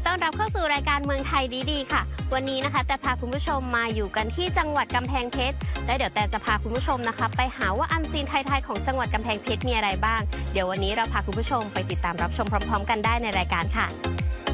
ต้อนรับเข้าสู่รายการเมืองไทยดีๆค่ะวันนี้นะคะแต่พาคุณผู้ชมมาอยู่กันที่จังหวัดกำแพงเพชรและเดี๋ยวแต่จะพาคุณผู้ชมนะคะไปหาว่าอันซีนไทยๆของจังหวัดกำแพงเพชรมีอะไรบ้างเดี๋ยววันนี้เราพาคุณผู้ชมไปติดตามรับชมพร้อมๆกันได้ในรายการค่ะ